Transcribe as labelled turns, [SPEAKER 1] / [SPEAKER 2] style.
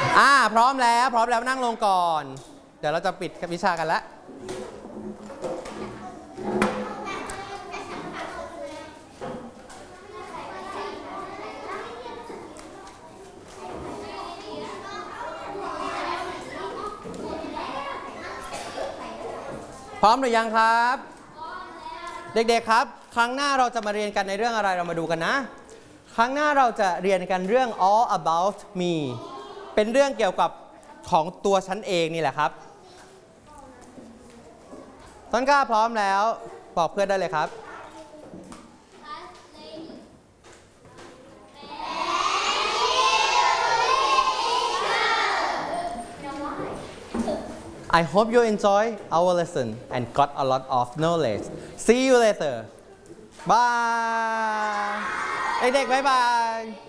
[SPEAKER 1] พร้อมแล้วนั่งลงก่อนเดี๋ยวเราจะปิดวิชากันแล้วพร้อมหรือยังครับเด็กๆครับครั้งหน้าเราจะมาเรียนกันในเรื่องอะไรเรามาดูกันนะครั้งหน้าเราจะเรียนกันเรื่อง all about me เป็นเรื่องเกี่ยวกับของตัวฉันเองนี่แหละครับต้นกล้าพร้อมแล้วบอกเพื่อนได้เลยครับ I hope you enjoy our lesson and got a lot of knowledge. See you later. Bye. เด็กๆบ๊ายบาย